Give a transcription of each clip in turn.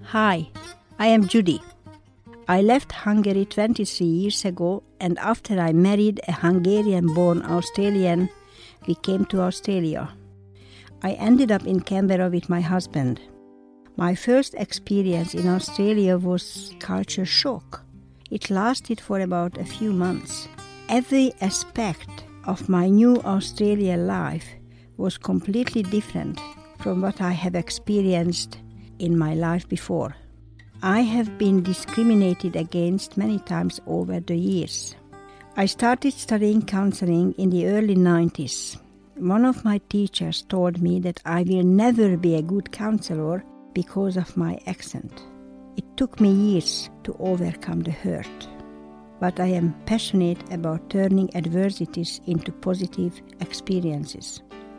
Hi, I am Judy. I left Hungary 23 years ago, and after I married a Hungarian-born Australian, we came to Australia. I ended up in Canberra with my husband. My first experience in Australia was culture shock. It lasted for about a few months. Every aspect of my new Australian life was completely different from what I have experienced in my life before. I have been discriminated against many times over the years. I started studying counseling in the early 90s. One of my teachers told me that I will never be a good counselor because of my accent. It took me years to overcome the hurt. But I am passionate about turning adversities into positive experiences.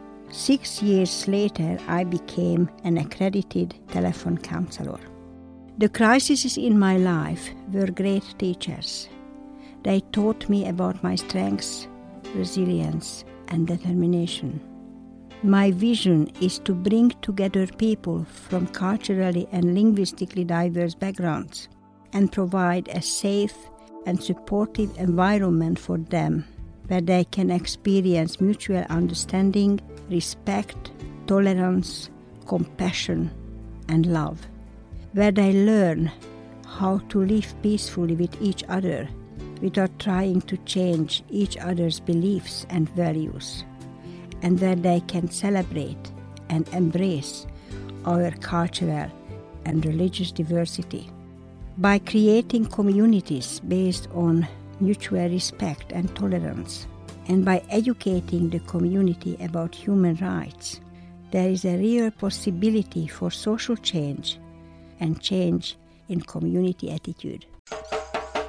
6 years later, I became an accredited telephone counselor. The crises in my life were great teachers. They taught me about my strengths, resilience, and determination. My vision is to bring together people from culturally and linguistically diverse backgrounds and provide a safe and supportive environment for them where they can experience mutual understanding, respect, tolerance, compassion, and love, where they learn how to live peacefully with each other without trying to change each other's beliefs and values, and where they can celebrate and embrace our cultural and religious diversity. By creating communities based on mutual respect and tolerance, and by educating the community about human rights, there is a real possibility for social change and change in community attitude.